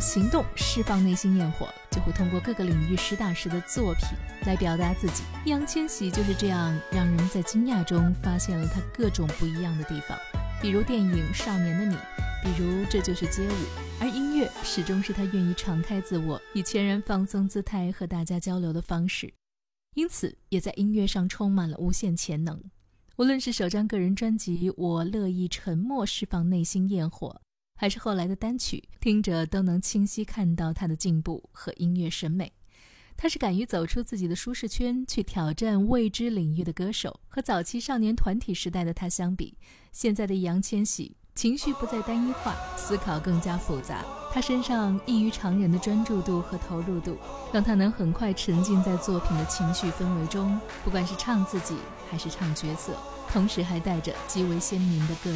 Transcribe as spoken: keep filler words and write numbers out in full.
行动释放内心焰火，就会通过各个领域实打实的作品来表达自己。易烊千玺就是这样让人在惊讶中发现了他各种不一样的地方，比如电影《少年的你》，比如这就是街舞。而音乐始终是他愿意敞开自我，以全然放松姿态和大家交流的方式，因此也在音乐上充满了无限潜能。无论是首张个人专辑《我乐意沉默释放内心焰火》，还是后来的单曲，听着都能清晰看到他的进步和音乐审美。他是敢于走出自己的舒适圈，去挑战未知领域的歌手。和早期少年团体时代的他相比，现在的易烊千玺情绪不再单一化，思考更加复杂。他身上异于常人的专注度和投入度，让他能很快沉浸在作品的情绪氛围中，不管是唱自己还是唱角色，同时还带着极为鲜明的个